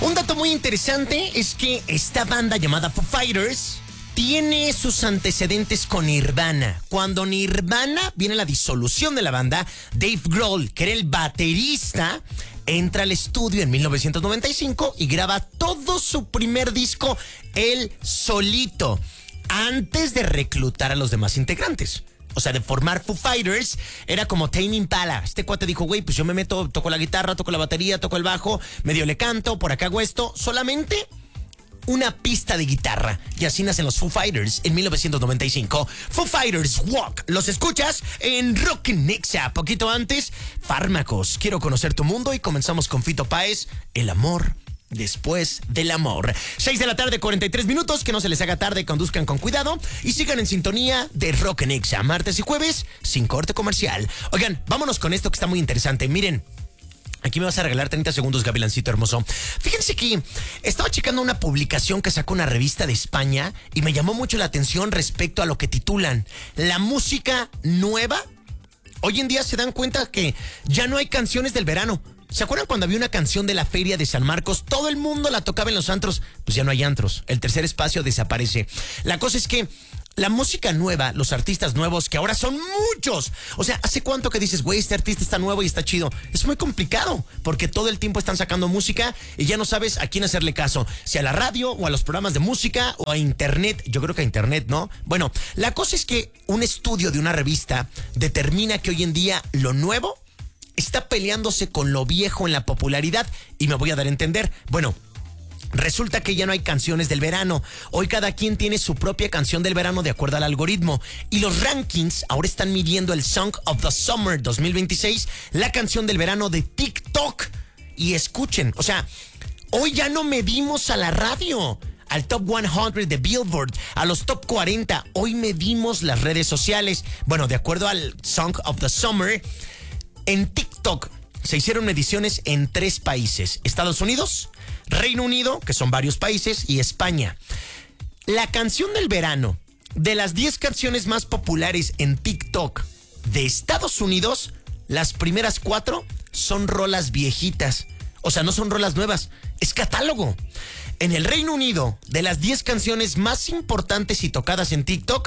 Un dato muy interesante es que esta banda llamada Foo Fighters tiene sus antecedentes con Nirvana. Cuando Nirvana viene la disolución de la banda, Dave Grohl, que era el baterista, entra al estudio en 1995 y graba todo su primer disco él solito, antes de reclutar a los demás integrantes. O sea, de formar Foo Fighters, era como Tame Impala. Este cuate dijo, güey, pues yo me meto, toco la guitarra, toco la batería, toco el bajo, medio le canto, por acá hago esto, solamente una pista de guitarra. Y así nacen los Foo Fighters en 1995. Foo Fighters Walk. Los escuchas en Rock Nexa. Poquito antes, Fármacos. Quiero conocer tu mundo y comenzamos con Fito Páez. El amor después del amor. 6 de la tarde, 43 minutos. Que no se les haga tarde, conduzcan con cuidado y sigan en sintonía de Rock Nexa. Martes y jueves, sin corte comercial. Oigan, vámonos con esto que está muy interesante. Miren, aquí me vas a regalar 30 segundos, Gavilancito hermoso. Fíjense que estaba checando una publicación que sacó una revista de España y me llamó mucho la atención respecto a lo que titulan la música nueva. Hoy en día se dan cuenta que ya no hay canciones del verano. ¿Se acuerdan cuando había una canción de la feria de San Marcos? Todo el mundo la tocaba en los antros. Pues ya no hay antros. El tercer espacio desaparece. La cosa es que la música nueva, los artistas nuevos, que ahora son muchos. O sea, ¿hace cuánto que dices, güey, este artista está nuevo y está chido? Es muy complicado, porque todo el tiempo están sacando música y ya no sabes a quién hacerle caso. Si a la radio, o a los programas de música, o a internet. Yo creo que a internet, ¿no? Bueno, la cosa es que un estudio de una revista determina que hoy en día lo nuevo está peleándose con lo viejo en la popularidad. Y me voy a dar a entender. Bueno, resulta que ya no hay canciones del verano. Hoy cada quien tiene su propia canción del verano de acuerdo al algoritmo. Y los rankings ahora están midiendo el Song of the Summer 2026, la canción del verano de TikTok. Y escuchen, o sea, hoy ya no medimos a la radio, al Top 100 de Billboard, a los Top 40. Hoy medimos las redes sociales. Bueno, de acuerdo al Song of the Summer, en TikTok se hicieron mediciones en 3 países: Estados Unidos, Reino Unido, que son varios países, y España. La canción del verano, de las 10 canciones más populares en TikTok de Estados Unidos, las primeras 4 son rolas viejitas. O sea, no son rolas nuevas, es catálogo. En el Reino Unido, de las 10 canciones más importantes y tocadas en TikTok,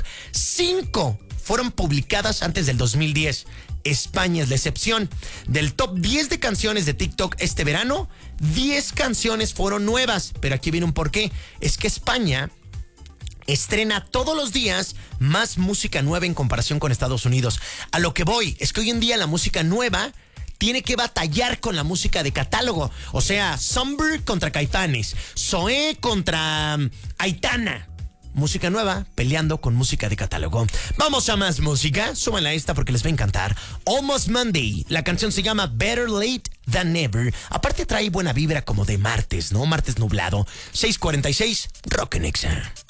5 fueron publicadas antes del 2010. España es la excepción. Del top 10 de canciones de TikTok este verano, 10 canciones fueron nuevas. Pero aquí viene un porqué. Es que España estrena todos los días más música nueva en comparación con Estados Unidos. A lo que voy es que hoy en día la música nueva tiene que batallar con la música de catálogo. O sea, Somber contra Caifanes, Zoé contra Aitana. Música nueva peleando con música de catálogo. Vamos a más música. Súbanla a esta porque les va a encantar. Almost Monday. La canción se llama Better Late Than Never. Aparte trae buena vibra como de martes, ¿no? Martes nublado. 6:46, Rock Nexa.